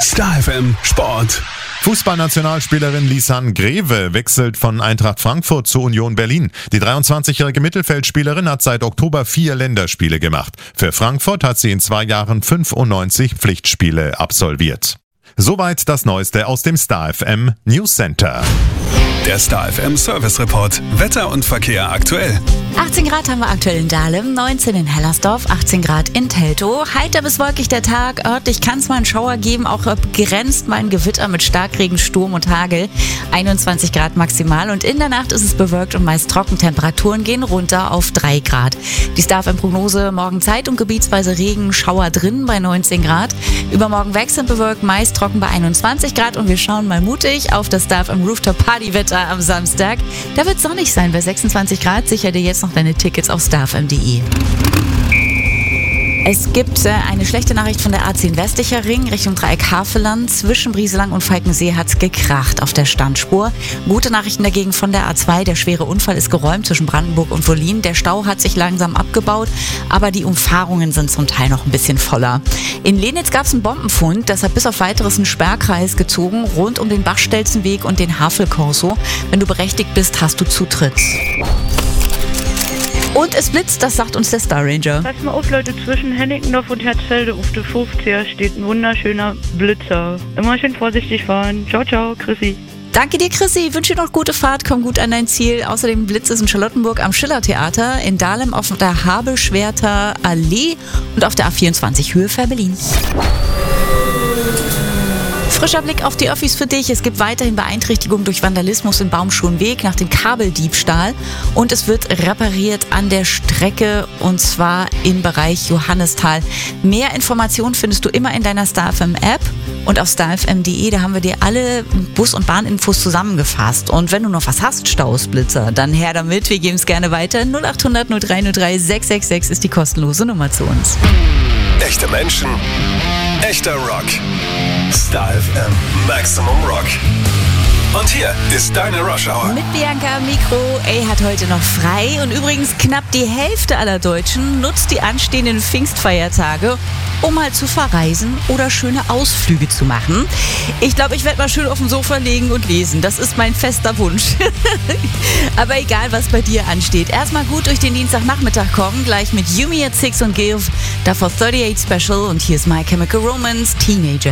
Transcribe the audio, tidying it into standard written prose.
Star FM Sport. Fußballnationalspielerin Lisanne Greve wechselt von Eintracht Frankfurt zu Union Berlin. Die 23-jährige Mittelfeldspielerin hat seit Oktober 4 Länderspiele gemacht. Für Frankfurt hat sie in 2 Jahren 95 Pflichtspiele absolviert. Soweit das Neueste aus dem Star FM News Center. Der Star FM Service Report. Wetter und Verkehr aktuell. 18 Grad haben wir aktuell in Dahlem, 19 in Hellersdorf, 18 Grad in Teltow. Heiter bis wolkig der Tag. Örtlich kann es mal einen Schauer geben, auch begrenzt mal ein Gewitter mit Starkregen, Sturm und Hagel. 21 Grad maximal und in der Nacht ist es bewölkt und meist trocken. Temperaturen gehen runter auf 3 Grad. Die Star FM Prognose: morgen Zeit und gebietsweise Regen, Schauer drin bei 19 Grad. Übermorgen wechselnd bewölkt, meist trocken bei 21 Grad und wir schauen mal mutig auf das Star FM Rooftop Partywetter am Samstag. Da wird sonnig sein bei 26 Grad. Sicher dir jetzt noch deine Tickets auf starfm.de. Es gibt eine schlechte Nachricht von der A10 Westlicher Ring Richtung Dreieck Havelland. Zwischen Brieselang und Falkensee hat's gekracht auf der Standspur. Gute Nachrichten dagegen von der A2. Der schwere Unfall ist geräumt zwischen Brandenburg und Wollin. Der Stau hat sich langsam abgebaut, aber die Umfahrungen sind zum Teil noch ein bisschen voller. In Lenitz gab's einen Bombenfund. Das hat bis auf weiteres einen Sperrkreis gezogen rund um den Bachstelzenweg und den Havelkorso. Wenn du berechtigt bist, hast du Zutritt. Und es blitzt, das sagt uns der Star Ranger. Pass mal auf, Leute, zwischen Hennigendorf und Herzfelde auf der 50er steht ein wunderschöner Blitzer. Immer schön vorsichtig fahren. Ciao, ciao, Chrissy. Danke dir, Chrissy. Ich wünsche dir noch gute Fahrt. Komm gut an dein Ziel. Außerdem Blitz ist in Charlottenburg am Schillertheater, in Dahlem auf der Habelschwerter Allee und auf der A24 Höhe Berlin. Frischer Blick auf die Öffis für dich. Es gibt weiterhin Beeinträchtigungen durch Vandalismus im Baumschulenweg nach dem Kabeldiebstahl. Und es wird repariert an der Strecke und zwar im Bereich Johannisthal. Mehr Informationen findest du immer in deiner Star FM App und auf starfm.de. Da haben wir dir alle Bus- und Bahninfos zusammengefasst. Und wenn du noch was hast, Stausblitzer, dann her damit. Wir geben es gerne weiter. 0800 0303 666 ist die kostenlose Nummer zu uns. Echte Menschen, echter Rock. Star FM Maximum Rock. Und hier ist deine Rush Hour. Mit Bianca am Mikro. Hat heute noch frei. Und übrigens knapp die Hälfte aller Deutschen nutzt die anstehenden Pfingstfeiertage, um mal zu verreisen oder schöne Ausflüge zu machen. Ich glaube, ich werde mal schön auf dem Sofa liegen und lesen. Das ist mein fester Wunsch. Aber egal, was bei dir ansteht. Erstmal gut durch den Dienstagnachmittag kommen. Gleich mit Yumi at 6 und Give. Davor 38 Special. Und hier ist My Chemical Romance, Teenager.